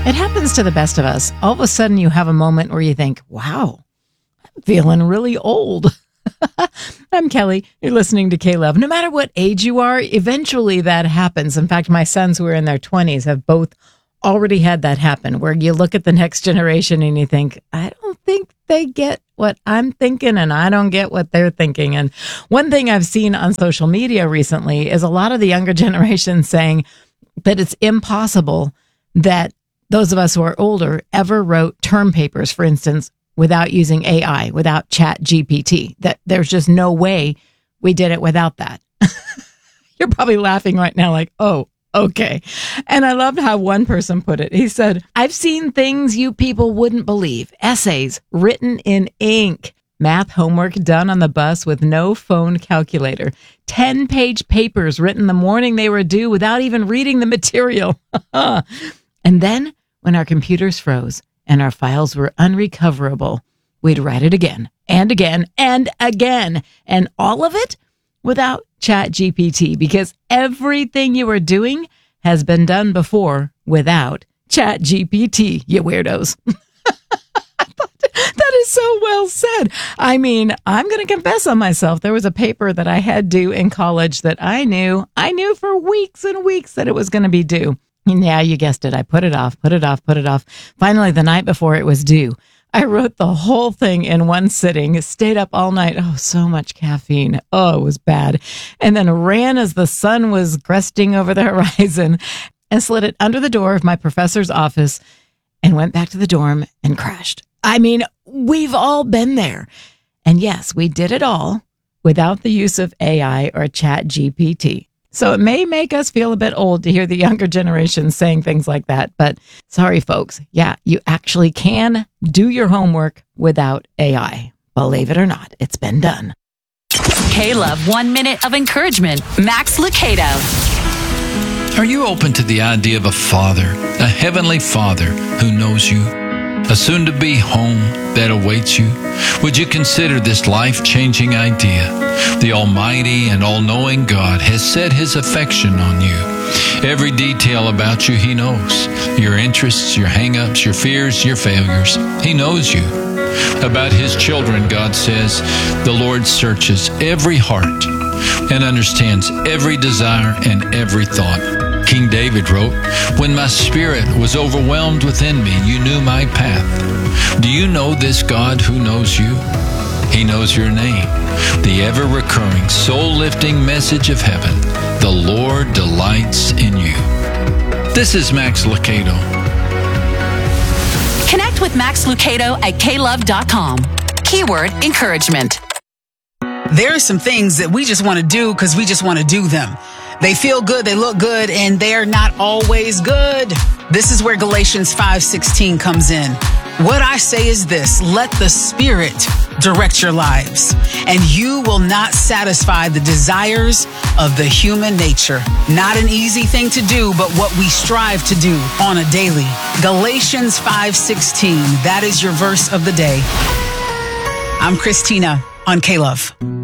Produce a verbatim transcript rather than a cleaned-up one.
It happens to the best of us. All of a sudden you have a moment where you think, wow, I'm feeling really old. I'm Kelly. You're listening to K-Love. No matter what age you are, eventually that happens. In fact, my sons who are in their twenties have both already had that happen, where you look at the next generation and you think, I don't think they get what I'm thinking and I don't get what they're thinking. And one thing I've seen on social media recently is a lot of the younger generation saying that it's impossible that those of us who are older ever wrote term papers, for instance, without using A I, without Chat G P T, that there's just no way we did it without that. You're probably laughing right now like, oh, okay. And I loved how one person put it. He said, I've seen things you people wouldn't believe. Essays written in ink. Math homework done on the bus with no phone calculator. ten-page papers written the morning they were due without even reading the material. And then, when our computers froze and our files were unrecoverable, we'd write it again and again and again. And all of it without Chat G P T, because everything you are doing has been done before without Chat G P T, you weirdos. That is so well said. I mean, I'm going to confess on myself. There was a paper that I had due in college that I knew, I knew for weeks and weeks that it was going to be due. And yeah, you guessed it. I put it off, put it off, put it off. Finally, the night before it was due, I wrote the whole thing in one sitting, stayed up all night. Oh, so much caffeine. Oh, it was bad. And then ran as the sun was cresting over the horizon and slid it under the door of my professor's office and went back to the dorm and crashed. I mean, we've all been there. And yes, we did it all without the use of A I or Chat G P T. So it may make us feel a bit old to hear the younger generation saying things like that. But sorry, folks. Yeah, you actually can do your homework without A I. Believe it or not, it's been done. K-Love, one minute of encouragement. Max Lucado. Are you open to the idea of a father, a heavenly father who knows you? A soon-to-be home that awaits you? Would you consider this life-changing idea? The almighty and all-knowing God has set his affection on you. Every detail about you he knows. Your interests, your hang-ups, your fears, your failures. He knows you. About his children, God says, the Lord searches every heart and understands every desire and every thought. King David wrote, when my spirit was overwhelmed within me, you knew my path. Do you know this God who knows you? He knows your name. The ever-recurring, soul-lifting message of heaven. The Lord delights in you. This is Max Lucado. Connect with Max Lucado at K love dot com. Keyword encouragement. There are some things that we just want to do because we just want to do them. They feel good, they look good, and they're not always good. This is where Galatians five sixteen comes in. What I say is this: let the Spirit direct your lives, and you will not satisfy the desires of the human nature. Not an easy thing to do, but what we strive to do on a daily. Galatians five sixteen, that is your verse of the day. I'm Christina on K-Love.